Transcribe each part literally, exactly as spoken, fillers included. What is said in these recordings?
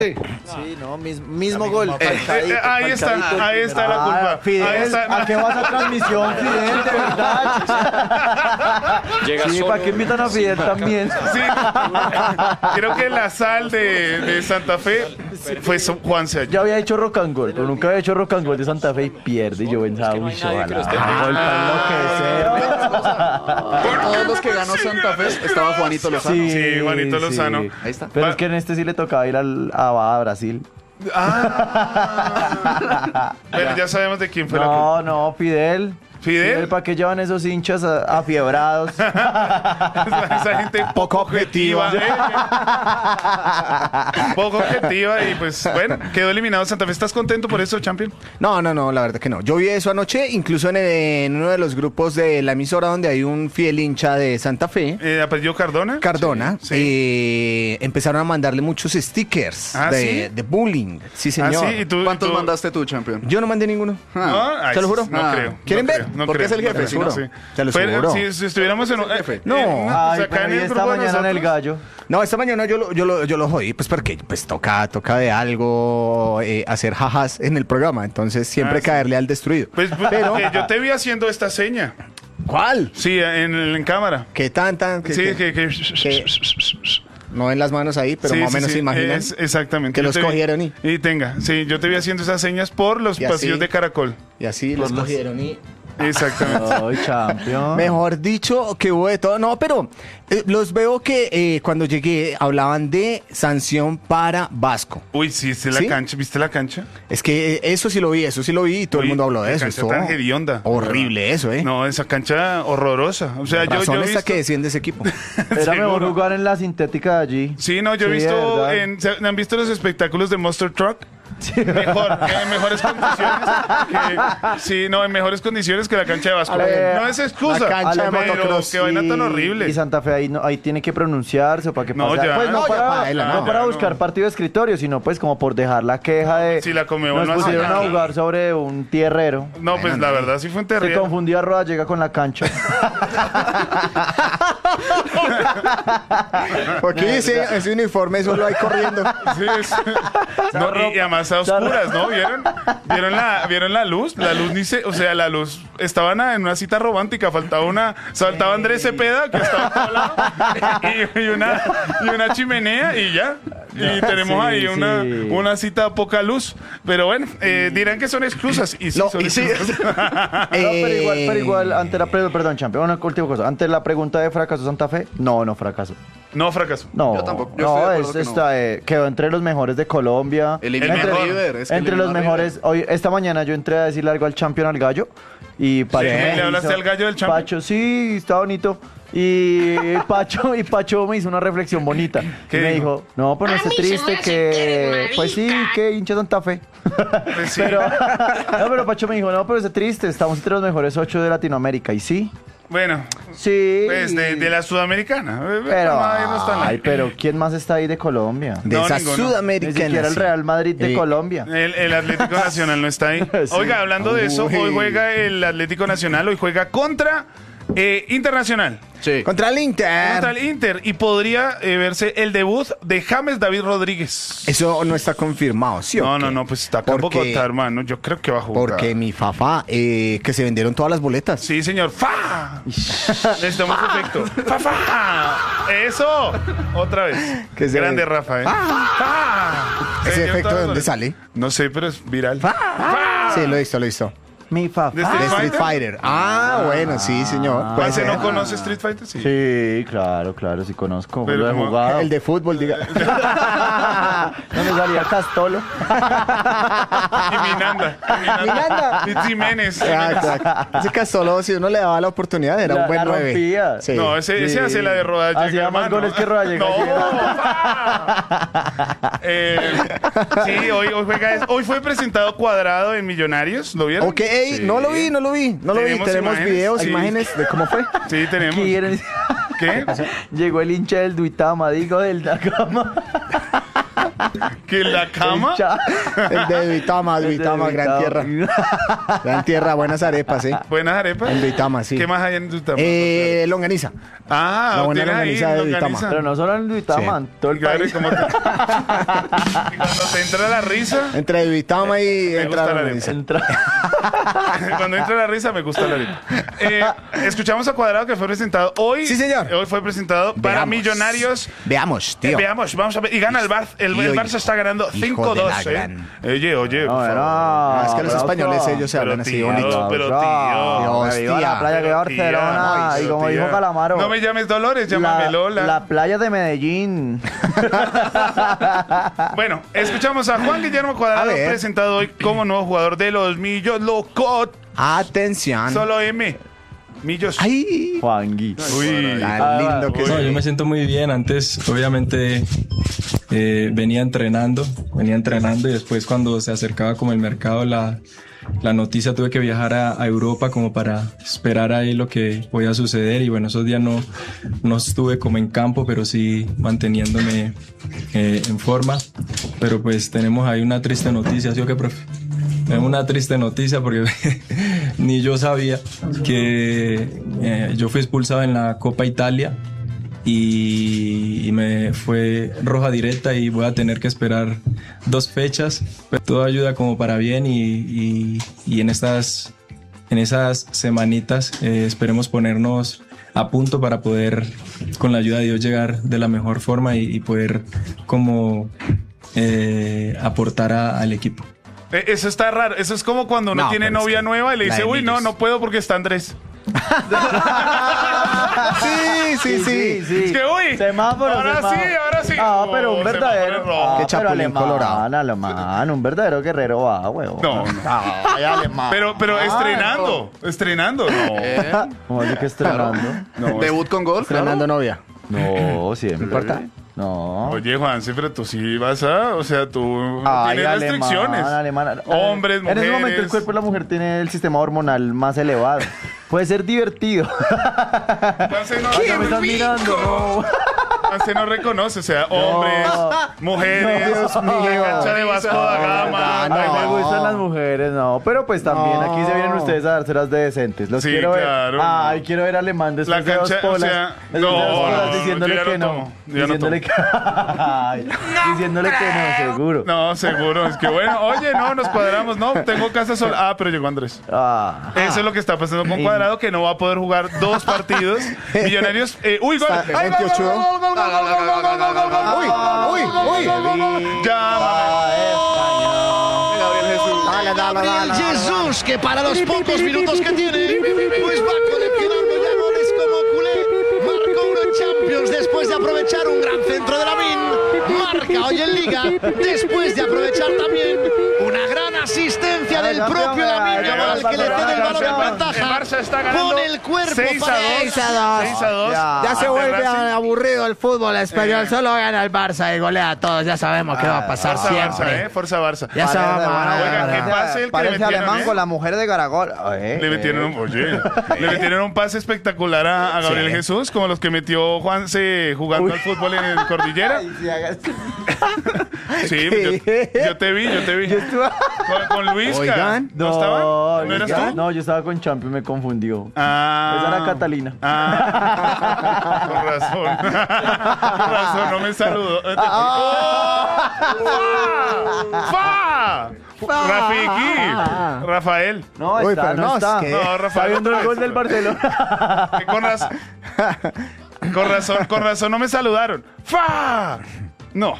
Sí, no, mis, mismo gol. Eh, eh, ahí está, ahí está la culpa. Ah, Fidel, ahí está. ¿a qué vas a transmisión, Fidel? De verdad. Llega Sí, solo. ¿para qué invitan a Fidel también? Sí, creo que la sal de, de Santa Fe fue so- Juanse. Yo había hecho rock and roll, pero nunca había hecho rock and roll de Santa Fe y pierde. Y yo pensaba, no uy, hay nadie que lo esté ojalá. De todos los que ganó Santa Fe estaba Juanito Lozano. Sí, Juanito Lozano. Ahí está. Pero Va- es que en este sí le tocaba ir al, a, a Brasil. Ah, pero ya sabemos de quién fue la culpa. No, no, Fidel. ¿Fidel? ¿Para qué llevan esos hinchas a- afiebrados? Esa, esa gente poco objetiva. ¿eh? Poco objetiva y pues bueno, quedó eliminado Santa Fe. ¿Estás contento por eso, Champion? No, no, no, la verdad que no. Yo vi eso anoche, incluso en, en uno de los grupos de la emisora donde hay un fiel hincha de Santa Fe, Eh, ¿Apellido Cardona? Cardona. Sí. eh, empezaron a mandarle muchos stickers ¿Ah, de, sí? de bullying. Sí, Ah, señor. sí, ¿y tú? ¿Cuántos tú- mandaste tú, Champion? Yo no mandé ninguno. Ah. No, ay, ¿Se lo juro? No Ah. creo. ¿Quieren no ver? creo, no Porque creo, es el jefe, no creo, seguro. sí. Se lo Pero, seguro. Si, si estuviéramos en... Es el jefe. No. eh, pues Ay, acá pero en y el esta grupo de mañana en el nosotros- gallo. No, esta mañana yo lo, yo lo, yo lo jodí, pues porque pues toca, toca de algo eh, hacer jajas en el programa, entonces siempre Ah, sí. caerle al destruido. Pues Pero, porque yo te vi haciendo esta seña. ¿cuál? Sí, en, en cámara. ¿Qué tan, tan? que- Sí, que- que... que... que- no ven las manos ahí, pero Sí, más o sí, menos sí, se imaginan. es- exactamente. que Yo los te vi- cogieron y- Y tenga, sí, yo te vi haciendo esas señas por los Y así. pasillos de Caracol. Y así los cogieron y... Exactamente. Ay, champion. Mejor dicho, que hubo de todo. No, pero eh, los veo que eh, cuando llegué hablaban de sanción para Vasco. Uy, sí, ¿viste la ¿Sí? cancha? ¿Viste la cancha? Es que eh, eso sí lo vi, eso sí lo vi y todo Uy, el mundo habló de qué eso. cancha Estuvo tan hedionda. horrible eso, ¿eh? No, esa cancha horrorosa. O sea, yo, Razón yo he está visto... que desciende ese equipo. Era mejor Seguro. jugar en la sintética de allí. Sí, no, yo he Sí, visto... ¿verdad? En, ¿se- ¿Han visto los espectáculos de Monster Truck? Mejor, en mejores condiciones. Que, sí, no, en mejores condiciones que la cancha de Vasco. Ale- No es excusa. la cancha de pero motocross. qué vaina tan Y- horrible. Y Santa Fe ahí, no, ahí tiene que pronunciarse para que No, pase. ya. Pues no, No, ya para, paila, no no. para Ya, buscar no. partido de escritorio, sino pues como por dejar la queja de. Sí, la Conmebol nos no hace pusieron nada. a jugar sobre un tierrero. No, pues la verdad sí fue un Se terrible. confundía Roda llega con la cancha. Porque ese, ese uniforme solo hay corriendo. Sí, es- no, y, y además a oscuras, ¿no? ¿Vieron? ¿Vieron la, ¿Vieron la luz? La luz ni se... O sea, la luz... Estaban en una cita romántica. Faltaba una... Faltaba Andrés Cepeda, que estaba a todo lado, y, y una, y una chimenea y ya. Y tenemos Sí, ahí una, sí. una cita a poca luz. Pero bueno, eh, dirán que son excusas. Y sí, No, son y sí. excusas. No, pero igual, pero igual, ante la pre- perdón, champion, una última cosa. Ante la pregunta de fracaso Santa Fe, no, no fracaso. No, fracaso. No, Yo tampoco. Yo estoy de no, acuerdo es, que no. está, eh, quedó entre los mejores de Colombia. Eliminó entre, a River, es que entre eliminó los a River. mejores. Hoy, esta mañana yo entré a decirle algo al champion, al gallo. Y Pacho Sí, me ¿le hablaste hizo- al gallo del champion? Pacho, sí, está bonito. Y Pacho, y Pacho me hizo una reflexión bonita. ¿Qué Y me dijo? dijo, no, pues no esté triste que... Pues sí, que hincha Santa Fe. Pues sí. Pero, no, pero Pacho me dijo, no, pero esté triste, estamos entre los mejores ocho de Latinoamérica. Y sí, Bueno, sí. pues de, de la sudamericana. Pero, No, ahí no está nada. ay, pero ¿quién más está ahí de Colombia? De No, esa ninguno. Ni sudamericana. siquiera el sí. Real Madrid de Eh, Colombia. El, el Atlético Nacional no está ahí. Sí. Oiga, hablando de eso, Uy. hoy juega el Atlético Nacional, hoy juega contra eh, Internacional. Sí. Contra el Inter. Contra el Inter. Y podría eh, verse el debut de James David Rodríguez. Eso no está confirmado, ¿sí o No, qué? no, no, pues está acá en Porque- Bogotá, hermano. Yo creo que va a jugar. Porque mi fafa, eh, que se vendieron todas las boletas. Sí, señor. ¡Fa! Necesitamos efecto. ¡Fa, fa! ¡Eso! Otra vez. Que se Grande, ve. Rafa, ¿eh? ¡Fa! Se ¿Ese vendieron efecto todas de las dónde boletas. sale? No sé, pero es viral. Sí, lo he visto, lo he visto. Mi fa. ¿De De Street Street Fighter? Fighter. Ah, bueno, sí, señor. Puede ¿Parce ser. no conoce Street Fighter? Sí. Sí, claro, claro, sí conozco. Pero lo he como- jugado. El de fútbol, diga. No me salía Castolo. Y Minanda. Minanda. Y Jiménez. Ah, exacto. Ese Castolo, si uno le daba la oportunidad, era La- un buen la nueve. rompía. Sí. No, ese, ese Sí. hace la de Rodallega. Hacía más hermano. goles que Rodallega. No, pa. Eh, sí, hoy, hoy, juega, hoy fue presentado Cuadrado en Millonarios. ¿Lo vieron? Ok, ey, no lo vi, no lo vi, no lo vi. Tenemos Tenemos imágenes, videos, sí. imágenes de cómo fue. Sí, tenemos. ¿Quieren? ¿Qué? Llegó el hincha del Duitama, digo, del Nakama. ¿Que en la cama? Cha- El de Duitama, El de Duitama, Gran Tierra. Duitama. Gran Tierra, buenas arepas, ¿eh? Buenas arepas. En Duitama, sí. ¿Qué más hay en Duitama? Eh, longaniza. ah, la buena tienes ahí longaniza de longaniza. Duitama. Pero no solo en Duitama, Sí. todo el Claro, país. y como te- y cuando te entra la risa, Entre Duitama y Me entra gusta la longaniza. Entra- cuando entra la risa me gusta la arepa. Eh, escuchamos a Cuadrado que fue presentado hoy. Sí, señor. Hoy fue presentado para Veamos. Millonarios. Veamos, tío. Veamos, vamos a ver. Y gana el Barça. El, Y el oye, Barça está ganando hijo cinco de dos. la ¿eh? gran- Oye, oye. No, por no, favor. Ah, es que los bravo, españoles bravo. ellos se Pero hablan así tío, bonito. pero Bravo, tío. bravo. Viva la playa que Tía, Barcelona. no, Y como tía. dijo Calamaro. No me llames Dolores, llámame la, Lola. la playa de Medellín. Bueno, escuchamos a Juan Guillermo A Cuadrado ver. presentado hoy como nuevo jugador de los Millos Locos. Atención. Solo M. Millos. Ay, Juangui. Uy. tan lindo que Uy. No, yo soy. me siento muy bien. Antes, obviamente, eh, venía entrenando, venía entrenando y después cuando se acercaba como el mercado, la, la noticia, tuve que viajar a, a Europa como para esperar ahí lo que podía suceder. Y bueno, esos días no, no estuve como en campo, pero sí manteniéndome eh, en forma. Pero pues tenemos ahí una triste noticia, ¿sí o qué, profe? Tenemos una triste noticia porque ni yo sabía que eh, yo fui expulsado en la Copa Italia y, y me fue roja directa y voy a tener que esperar dos fechas. Pero todo ayuda como para bien y, y, y en estas en esas semanitas eh, esperemos ponernos a punto para poder con la ayuda de Dios llegar de la mejor forma y, y poder como eh, aportar a- al equipo. Eh, Eso está raro. Eso es como cuando uno No, tiene pero es novia que nueva y le la dice, de uy, no, Millos. no puedo porque está Andrés. Sí, sí, sí. sí. Es que, uy, Semáforo, ahora semáforo. sí, ahora sí. Ah, pero Oh, un verdadero. semáforo rojo. Ah, Qué pero chapulín alemán, colorado. alemán, un verdadero guerrero va, huevo. No, no. Ay, alemán. Pero, pero Ah, estrenando, estrenando, no. Eh, ¿Cómo así que estrenando? No, Debut con gol. Fernando Novia. No, siempre. ¿No importa? No. Oye, Juan, sí, pero tú sí vas a, o sea, tú Ay, tienes alemán, restricciones. alemán. Hombres, En mujeres. ese momento el cuerpo de la mujer tiene el sistema hormonal más elevado. Puede ser divertido. Juanse no, Ya me están mirando, no. Juanse no reconoce, o sea, hombres, mujeres, No, Dios mío. la cancha de Vasco da Gama. No, Ay, me no. gustan las mujeres, no. Pero pues también No. aquí se vienen ustedes a dárselas de decentes. Los Sí, quiero ver. claro. Ay, quiero ver alemán después La de dos cancha, o polas. sea, después no, de dos polas no, diciéndole yo ya que no no. tomo, yo ya no Diciéndole que Ay, diciéndole que no, seguro. No, seguro, es que bueno, oye, no, nos cuadramos, no, tengo casa sola. Ah, pero llegó Andrés. Ah. Eso es lo que está pasando con Cuadrado, que no va a poder jugar dos partidos. Millonarios, eh, uy, gol. Está ¡Ay, gol, gol, veintiocho. gol, gol, gol, gol, gol, gol, gol, gol, gol, gol! Uy, uy, uy. Llámame. Gabriel Jesús. Dale, dale, Gabriel dale, dale. Jesús, que para los pocos minutos que tiene, pues va coleccionando ya goles como culé. Marcó uno en Champions después de aprovechar un gran centro de Lamine. Marca hoy en Liga después de aprovechar también una gran asistencia del propio Lamine Yamal, que le cede el balón en El ventaja. Barça está ganando Con el cuerpo seis a para dos. seis a dos. seis a dos. Ya. Ya se Ante vuelve Racing. aburrido el fútbol español. Eh. Solo gana el Barça y golea a todos. Ya sabemos qué va a pasar Forza Barça, siempre. eh, Forza Barça. Ya se va a Oigan, ¿qué ganar. pase el que Parece le metieron, alemán eh? con la mujer de Garagol. Eh, Le metieron un, oye, le metieron un pase espectacular a, a Gabriel Sí. Jesús, como los que metió Juanse jugando Uy. al fútbol en el Cordillera. Ay, sí, haga- Sí, yo, yo te vi, yo te vi. Yo estuve- Con, con Luisca. Oigan. ¿No, estaban? ¿No eras ya- tú? No, yo estaba con Champi, me confundió. Ah. Esa era Catalina. Ah, con razón. Con razón, no me saludó. Ah. ¡Oh! ¡Fa! ¡Fa! Rafiki. Rafael. No, Uy, está, pero no no, está. es que- No, Está Rafael. viendo otra el gol vez. del Barcelona. Que con razón. Con razón, con razón no me saludaron. ¡Fa! No.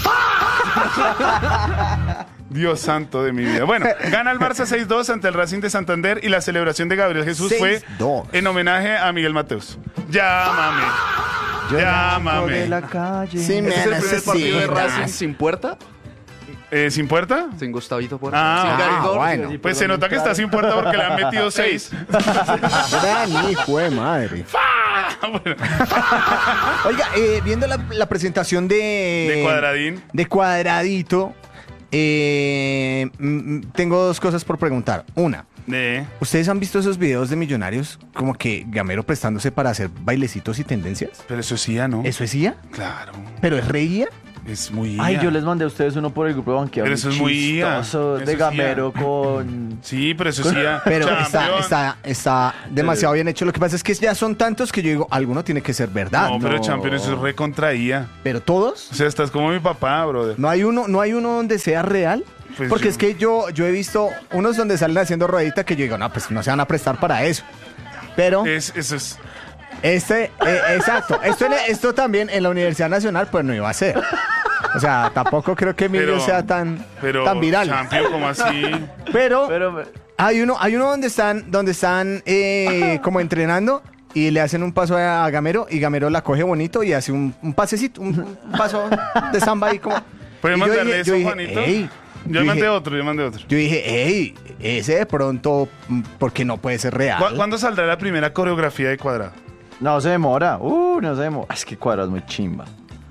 Dios santo de mi vida. Bueno, gana el Barça seis dos ante el Racing de Santander y la celebración de Gabriel Jesús fue seis dos. en homenaje a Miguel Mateus. Llámame. Yo Llámame. vengo de la calle. Sí, me ¿Este es el primer partido de necesitas. Racing sin puerta? Eh, ¿Sin puerta? Sin Gustavito Puerta. Ah, sin ah, Garidor. bueno. Sí, Pues perdón, se nota que está sin puerta porque le han metido seis. Gran hijo de madre. Bueno, Oiga, eh, viendo la, la presentación de... de Cuadradín. De Cuadradito, eh, mm, mm, tengo dos cosas por preguntar. Una, De... ¿ustedes han visto esos videos de millonarios como que Gamero prestándose para hacer bailecitos y tendencias? Pero eso sí ya no. ¿Eso es I A? Claro. ¿Pero es re I A? Es muy Ay, I A. yo les mandé a ustedes uno por el grupo de banqueros. Pero eso es muy I A. chistoso, Eso de es I A. Gamero con... Sí, pero eso sí. ya- Pero está, Champion. está, está demasiado bien hecho. Lo que pasa es que ya son tantos que yo digo, alguno tiene que ser verdad. No, pero no. Champions eso es re contra I A. Pero todos. O sea, estás como mi papá, brother. No hay uno, no hay uno donde sea real. Pues Porque yo- es que yo, yo he visto unos donde salen haciendo ruedita que yo digo, no, pues no se van a prestar para eso. Pero Es, eso es. este, eh, exacto, esto, en- esto también en la Universidad Nacional pues no iba a ser. O sea, tampoco creo que Emilio Pero- sea tan, Pero, tan viral. Champion, como así? Pero, Pero... hay uno, hay uno donde están, donde están eh, como entrenando y le hacen un paso a Gamero y Gamero la coge bonito y hace un, un pasecito, un, un paso de samba ahí como. ¿Puedes y yo mandarle dije- eso, yo dije, Juanito? "Ey", Yo yo mandé dije- otro, yo mandé otro. Yo dije, hey, ese de pronto, mm, porque no puede ser real. ¿Cu- ¿Cuándo saldrá la primera coreografía de Cuadrado? No se demora. Uh, no se demora. Es que Cuadrado es muy chimba.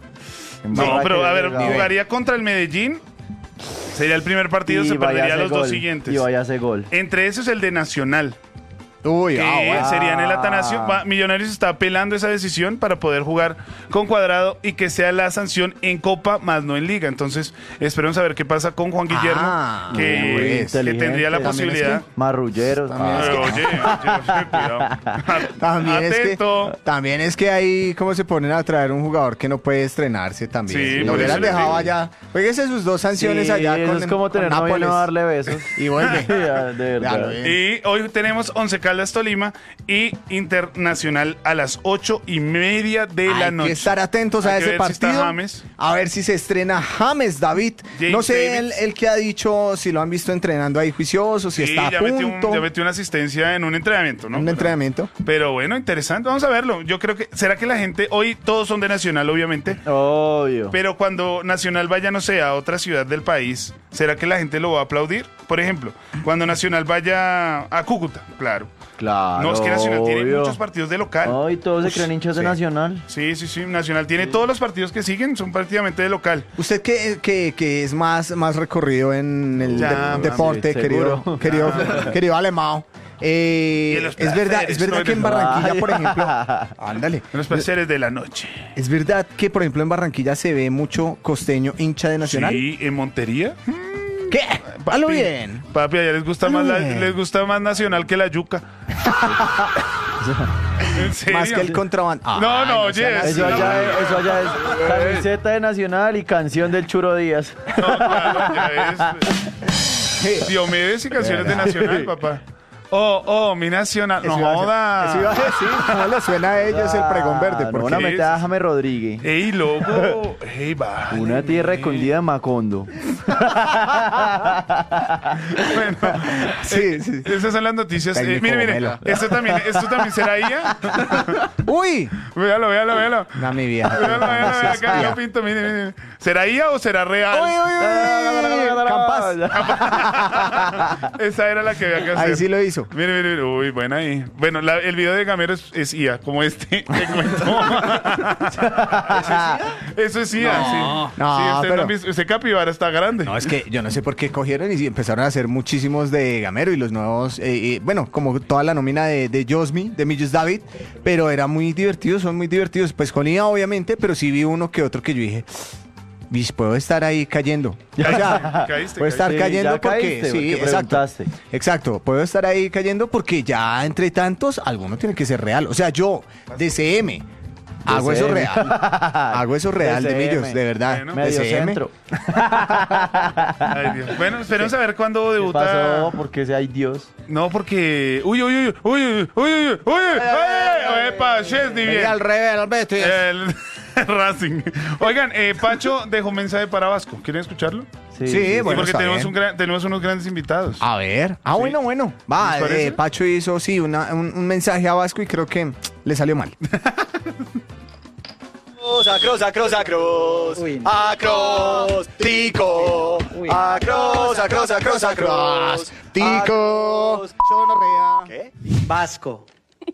En No, verdad pero que a ver, llegado. jugaría contra el Medellín. Sería el primer partido, Y se vaya a perdería hacer los dos gol, siguientes. Y vaya a hacer gol. Entre esos el de Nacional, Uy, que ah, bueno. sería en el Atanasio. Va- Millonarios está apelando esa decisión para poder jugar con Cuadrado y que sea la sanción en Copa, más no en Liga. Entonces, esperemos a ver qué pasa con Juan Guillermo, Ah, que, muy que inteligente. tendría la También es posibilidad. Marrulleros. También ah. es que- Oye, oye, cuidado. También es, que, Atento. también es que ahí como se ponen a traer un jugador que no puede estrenarse también. Sí, Si lo por hubieran eso les dejado digo. allá. Jueguese sus dos sanciones Sí, allá eso con es como con tener novio y Nápoles. no darle besos. Y vuelve. Ya, de Ya lo verdad. ven. Y hoy tenemos Once Caldas Tolima y Internacional a las ocho y media de la Hay noche. que estar atentos a Hay que ese ver si está partido. James. A ver si se estrena James David. James no sé el, Davis. el que ha dicho si lo han visto entrenando ahí juicioso, si Sí, está a ya metió, un- punto. ya metió una asistencia en un entrenamiento, ¿no? un Pero- entrenamiento. Pero bueno, interesante. Vamos a verlo. Yo creo que. ¿Será que la gente. Hoy todos son de Nacional, obviamente. Obvio. Pero cuando Nacional vaya, no sé, a otra ciudad del país, ¿será que la gente lo va a aplaudir? Por ejemplo, cuando Nacional vaya a Cúcuta, claro. Claro. No, es que Nacional tiene obvio. muchos partidos de local. Ay, todos se creen hinchas de sí. Nacional. Sí, sí, sí. Nacional tiene todos los partidos que siguen, son prácticamente de local. Usted que, que, que es más, más recorrido en el Ya, de- mami, deporte, querido, seguro. querido, querido Alemão. Eh, Y en los es verdad, placeres, es verdad ¿no? que en Barranquilla, por ejemplo, ándale, Los placeres de la noche. es verdad que por ejemplo en Barranquilla se ve mucho costeño hincha de Nacional. Sí, en Montería. ¿Qué? Halo Papi, bien. Papi, allá les gusta, Halo más la- bien. les gusta más Nacional que la yuca. ¿En serio? Más que el contrabando. No, Ay, no, sean oye, así. Eso allá, es, eso allá es camiseta de Nacional y canción del Churo Díaz. No, claro, ya es. Diomedes y canciones de Nacional, papá. Oh, oh, mi Nacional. No Eso iba a- joda. Eso iba a decir, no le suena a ellos el pregón verde. Ah, Porque no, una es? meta a James Rodríguez. Ey, loco. Ey, va. Una tierra escondida en Macondo. Bueno, Sí, eh, sí. esas son las noticias. Eh, Técnico mire, mire. Melo. Esto también, esto también será I A. ¡Uy! Véalo, véalo, véalo. No, mi vieja. Véalo, véalo, No véalo, seas acá pía. lo pinto, mire, mire. ¿Será I A o será real? ¡Uy, uy, uy! Campas. Esa era la que había que hacer. Ahí sí lo hizo. Mire, mire, mire. Uy, buena ahí. Bueno, la- el video de Gamero es, es I A, como este que cuento. ¿Eso es I A? No. sí. No, sí, usted, pero- no ha visto- ese capibara está grande. No, es que yo no sé por qué cogieron y empezaron a hacer muchísimos de Gamero y los nuevos, eh, eh, bueno, como toda la nómina de, de Josmi, de Millos David, pero era muy divertido, son muy divertidos. Pues con I A obviamente, pero sí vi uno que otro que yo dije, "Bis, puedo estar ahí cayendo. O sea, Caíste, puedo estar Sí, cayendo ya porque, caíste, sí, porque exacto. preguntaste. Exacto, puedo estar ahí cayendo porque ya entre tantos, alguno tiene que ser real. O sea, yo, D C M, hago eso D C M. real. Hago eso real de D C M. Millos, de verdad. Bueno. Medio D C M. centro. Ay, Dios. Bueno, esperemos a ver cuándo ¿Qué debuta. pasó? Porque sea Dios. No, porque. Uy, uy, uy, uy, uy, uy, uy, uy, uy, uy, epa, Chesney, Venía bien. al revés, al Betis. El Racing. Oigan, eh, Pacho dejó un mensaje para Vasco. ¿Quieren escucharlo? Sí, Sí, bueno, porque está tenemos, bien. un gran- tenemos unos grandes invitados. A ver. Ah, Sí. bueno, bueno. Va, ¿Les parece? eh, Pacho hizo, sí, una- un, un mensaje a Vasco y creo que le salió mal. Acros, acros, acros. Uy, no. Acróstico. Uy. Acros, acros, acros, acros. Tico. Acros. ¿Qué? Vasco.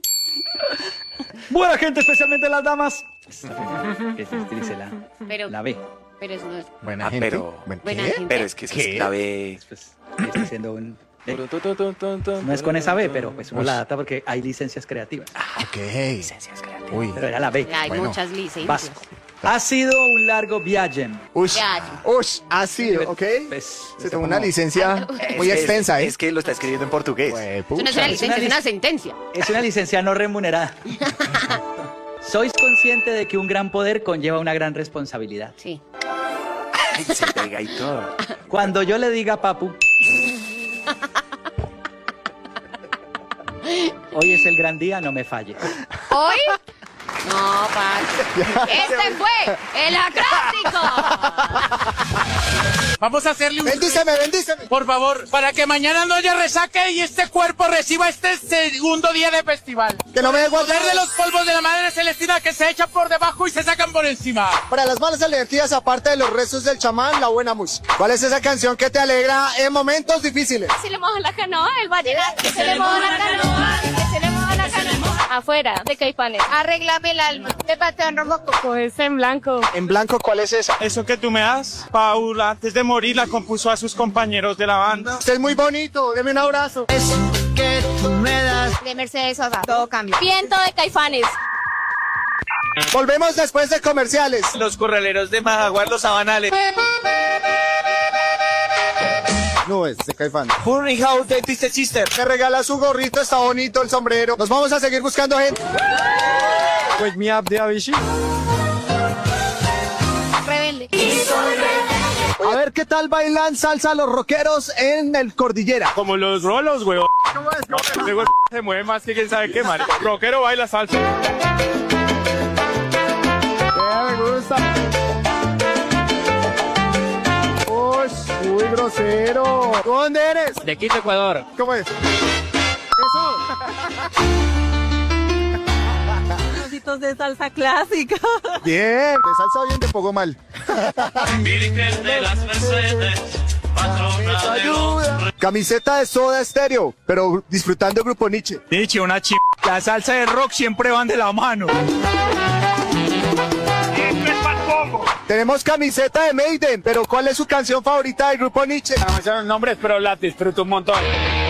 Buena gente, especialmente las damas. Que se utilice la, Pero, la B. pero eso no es Buena Ah, gente. pero- Buen- buena ¿Qué? gente. Pero es que esa ¿Qué? es la B. Pues estoy haciendo un. eh, no es con esa B, pero pues uno la data porque hay licencias creativas. Ok. Licencias creativas. Uy. Pero era la B. Hay Bueno. muchas licencias. Vasco. Ha sido un largo viaje. Ush, Viaje. ush, ha sido, ¿ok? Pues, Se tomó una licencia muy Es que- extensa, ¿eh? Es que lo está escribiendo en portugués. Güey, Eso no es pucha. una licencia, es una sentencia. es una licencia no remunerada. ¿Sois consciente de que un gran poder conlleva una gran responsabilidad? Sí. Ay, se pega y todo. Cuando yo le diga papu, hoy es el gran día, no me falle. ¿Hoy? No, Paco. Este fue el acróstico. Vamos a hacerle un... Bendíceme, bendíceme. Por favor, para que mañana no haya resaca y este cuerpo reciba este segundo día de festival. Que no me dé guardar Poder de los polvos de la madre celestina que se echan por debajo y se sacan por encima. Para las malas alergias, aparte de los rezos del chamán, la buena música. ¿Cuál es esa canción que te alegra en momentos difíciles? Se le moja la canoa, el vallenato. Se le moja la canoa, se le moja la canoa. Afuera de Caifanes. Arréglame el alma. Te pateo en rojo. Coges en blanco. En blanco, ¿cuál es esa? Eso que tú me das, Paula, antes de morir la compuso a sus compañeros de la banda. Usted es muy bonito, deme un abrazo. Eso que tú me das. De Mercedes Sosa. Todo cambia. Viento de Caifanes. Volvemos después de comerciales. Los corraleros de Majaguar, los sabanales. No es de Caifán. Hurry, how dentist sister. Me regala su gorrito, está bonito el sombrero. Nos vamos a seguir buscando gente. Wake me up de Avicii. Rebelde. A ver qué tal bailan salsa los rockeros en el Cordillera. Como los rolos, weón. Luego se mueve más que quién sabe qué, man. Rockero baila salsa. Me gusta. Uy, muy grosero. ¿Dónde eres? De Quito, Ecuador. ¿Cómo es? Eso. Trocitos de salsa clásica. Bien. De salsa bien, de poco mal. Camiseta de Soda Stereo, pero disfrutando Grupo Nietzsche. Nietzsche, una ch... La salsa de rock siempre van de la mano. Tenemos camiseta de Maiden, pero ¿cuál es su canción favorita del Grupo Nietzsche? No me sé los nombres, pero la disfruto un montón.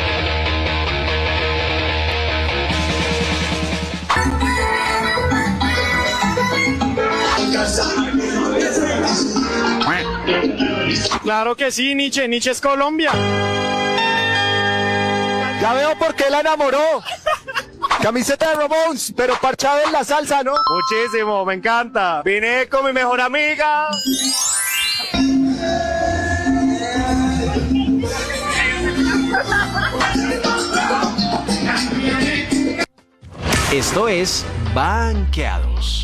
Claro que sí, Nietzsche. Nietzsche es Colombia. Ya veo por qué la enamoró. Camiseta de Ramones, pero parchada en la salsa, ¿no? Muchísimo, me encanta. Vine con mi mejor amiga. Esto es Banqueados.